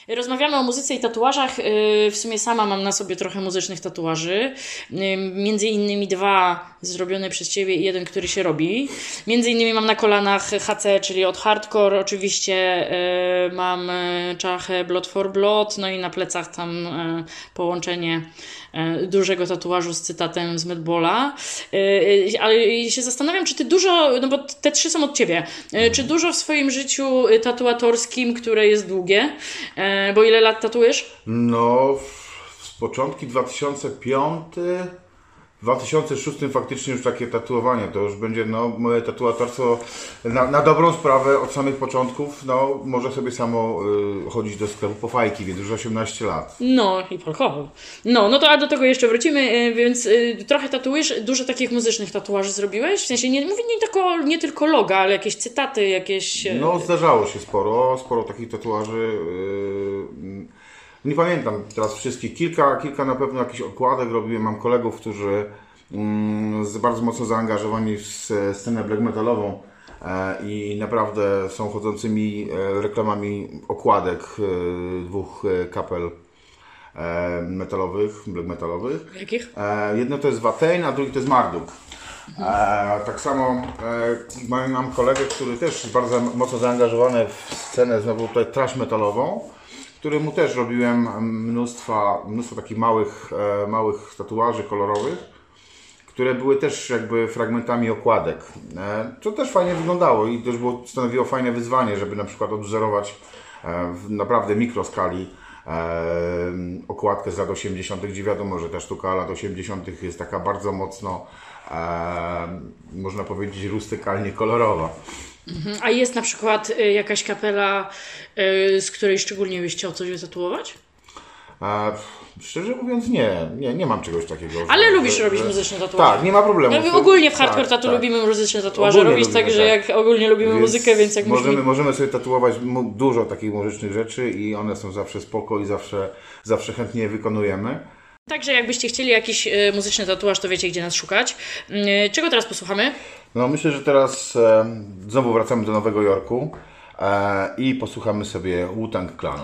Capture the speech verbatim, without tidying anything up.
Rozmawiamy o muzyce i tatuażach. W sumie sama mam na sobie trochę muzycznych tatuaży. Między innymi dwa zrobione przez Ciebie i jeden, który się robi. Między innymi mam na kolanach H C, czyli od Hardcore. Oczywiście mam czachę Blood for Blood, no i na plecach tam połączenie dużego tatuażu z cytatem z Madballa. Ale się zastanawiam, czy Ty dużo, no bo te trzy są od Ciebie, czy dużo w swoim życiu tatuatorskim, które jest długie, bo ile lat tatuujesz? No, z początku dwa tysiące piąty, w dwa tysiące szóstym faktycznie już takie tatuowanie, to już będzie no, moje tatuatorstwo na, na dobrą sprawę od samych początków, no może sobie samo y, chodzić do sklepu po fajki, więc już osiemnaście lat. No i alkohol. No, no to a do tego jeszcze wrócimy, więc y, trochę tatuujesz, dużo takich muzycznych tatuaży zrobiłeś? W sensie nie mówię nie tylko, nie tylko loga, ale jakieś cytaty, jakieś... Y... No zdarzało się sporo, sporo takich tatuaży. Y, Nie pamiętam teraz wszystkich. Kilka, kilka na pewno jakichś okładek robiłem. Mam kolegów, którzy mm, bardzo mocno zaangażowani w scenę black metalową e, i naprawdę są chodzącymi e, reklamami okładek e, dwóch e, kapel e, metalowych, black metalowych. Jakich? E, jedno to jest Watain, a drugi to jest Marduk. E, tak samo e, mam kolegę, który też jest bardzo mocno zaangażowany w scenę znowu tutaj trash metalową, któremu też robiłem mnóstwa, mnóstwo takich małych, e, małych tatuaży kolorowych, które były też jakby fragmentami okładek. E, to też fajnie wyglądało i też było, stanowiło fajne wyzwanie, żeby na przykład odwzorować e, w naprawdę mikroskali e, okładkę z lat osiemdziesiątych, gdzie wiadomo, że ta sztuka lat osiemdziesiątych jest taka bardzo mocno, e, można powiedzieć, rustykalnie kolorowa. A jest na przykład y, jakaś kapela, y, z której szczególnie byś chciał coś wytatuować? E, szczerze mówiąc nie, nie, nie mam czegoś takiego. Ale że, lubisz że, robić że... muzyczne tatuaże. Tak, nie ma problemu. No, ogólnie w Hardcore tak, Tattoo tak. lubimy muzyczne tatuaże Ogólnie robić, lubimy, tak, że tak. jak ogólnie lubimy Więc muzykę, więc jak możemy, możemy... możemy sobie tatuować dużo takich muzycznych rzeczy i one są zawsze spoko i zawsze, zawsze chętnie je wykonujemy. Także jakbyście chcieli jakiś y, muzyczny tatuaż, to wiecie, gdzie nas szukać. Y, czego teraz posłuchamy? No myślę, że teraz e, znowu wracamy do Nowego Jorku e, i posłuchamy sobie Wu-Tang Clan.